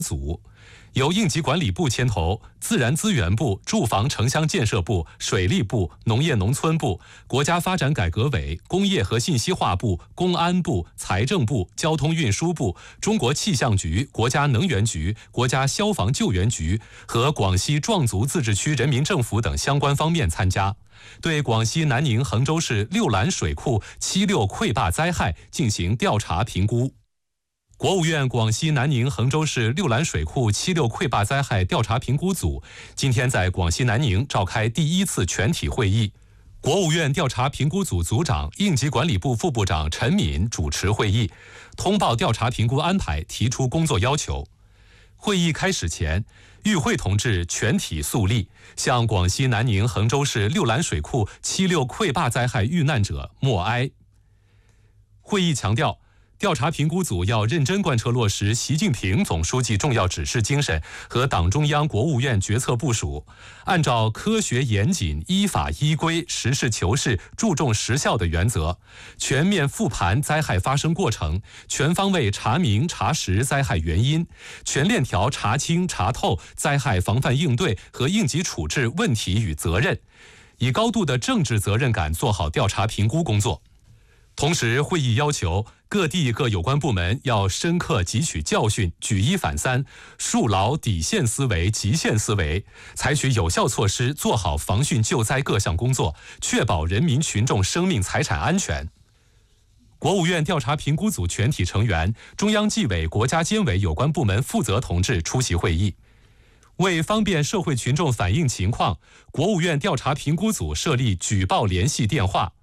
组。由应急管理部牵头，自然资源部、住房城乡建设部、水利部、农业农村部、国家发展改革委、工业和信息化部、公安部、财政部、交通运输部、中国气象局、国家能源局、国家消防救援局和广西壮族自治区人民政府等相关方面参加，对广西南宁衡州市六兰水库7·6溃坝灾害进行调查评估。国务院广西南宁衡州市六兰水库7·6溃坝灾害调查评估组今天在广西南宁召开第1次全体会议，国务院调查评估组组长、应急管理部副部长陈敏主持会议，通报调查评估安排，提出工作要求。会议开始前，与会同志全体肃立，向广西南宁衡州市六兰水库7·6溃坝灾害遇难者默哀。会议强调，调查评估组要认真贯彻落实习近平总书记重要指示精神和党中央、国务院决策部署，按照科学严谨、依法依规、实事求是、注重实效的原则，全面复盘灾害发生过程，全方位查明查实灾害原因，全链条查清查透灾害防范应对和应急处置问题与责任，以高度的政治责任感做好调查评估工作。同时，会议要求各地各有关部门要深刻汲取教训，举一反三，树牢底线思维、极限思维，采取有效措施，做好防汛救灾各项工作，确保人民群众生命财产安全。国务院调查评估组全体成员、中央纪委、国家监委有关部门负责同志出席会议。为方便社会群众反映情况，国务院调查评估组设立举报联系电话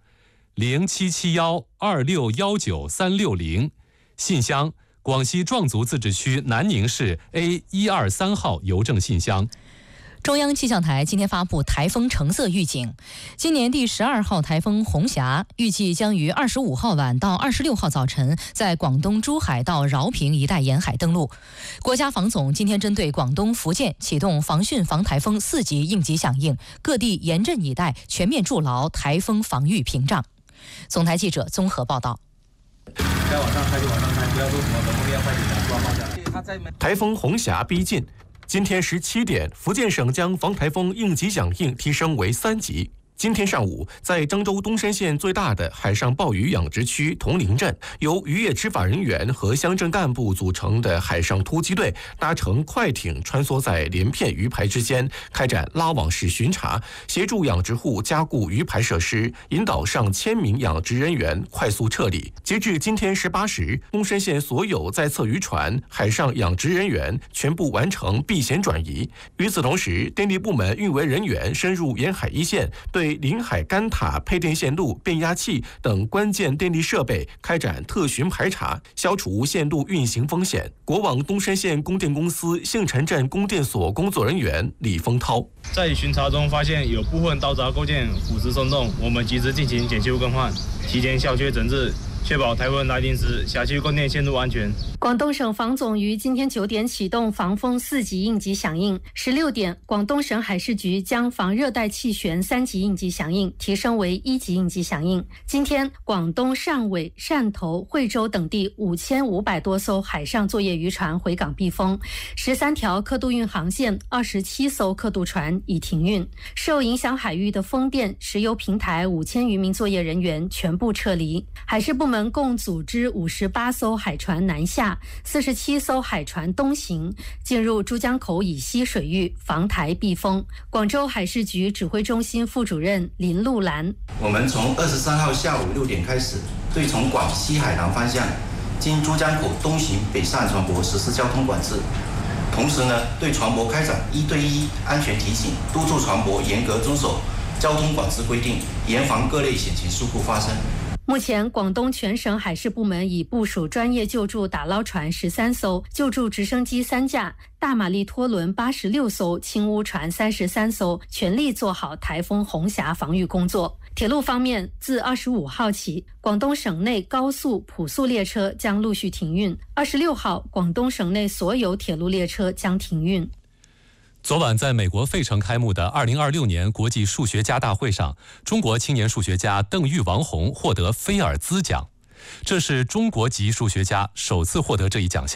07712619-360，信箱广西壮族自治区南宁市 A123号邮政信箱。 中央气象台今天发布台风橙色预警，今年第12号台风红霞预计将于25号晚到26号早晨在广东珠海到饶平一带沿海登陆。国家防总今天针对广东、福建启动防汛防台风4级应急响应，各地严阵以待，全面筑牢台风防御屏障。总台记者综合报道。 该往上开就往上开，不要说什么后面要快点抓好下。 台风红霞逼近，今天17点，福建省将防台风应急响应提升为3级。今天上午，在漳州东山县最大的海上鲍鱼养殖区铜陵镇，由渔业执法人员和乡镇干部组成的海上突击队搭乘快艇穿梭在连片鱼排之间，开展拉网式巡查，协助养殖户加固鱼排设施，引导上1000名养殖人员快速撤离。截至今天18时，东山县所有在侧渔船、海上养殖人员全部完成避险转移。与此同时，电力部门运维人员深入沿海一线，对临海干塔、配电线路、变压器等关键电力设备开展特巡排查，消除线路运行风险。国网东山县供电公司杏城镇供电所工作人员李丰涛在巡查中发现有部分道闸构件腐蚀松动，我们及时进行检修更换，提前消缺整治，确保台风来临时辖区供电线路安全。 广东省防总于今天9点启动防风4级应急响应，16点，广东省海事局将防热带气旋3级应急响应提升为1级应急响应。今天，广东汕尾、汕头、惠州等地5500多艘海上作业渔船回港避风，13条客渡运航线、27艘客渡船已停运。受影响海域的风电、石油平台5000余名作业人员全部撤离。海事部门共组织58艘海船南下，47艘海船东行，进入珠江口以西水域防台避风。广州海事局指挥中心副主任林路兰： 我们从23号下午6点开始，对从广西海南方向经珠江口东行北上船舶实施交通管制。同时呢，对船舶开展1对1安全提醒，督促船舶严格遵守交通管制规定，严防各类险情事故发生。 目前，广东全省海事部门已部署专业救助打捞船13艘、救助直升机3架、大马力拖轮86艘、轻污船33艘，全力做好台风红霞防御工作。铁路方面，自25号起，广东省内高速、普速列车将陆续停运；26号，广东省内所有铁路列车将停运。 昨晚在美国费城开幕的2026年国际数学家大会上，中国青年数学家邓玉王红获得菲尔兹奖，这是中国籍数学家首次获得这一奖项。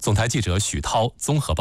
总台记者许涛综合报道。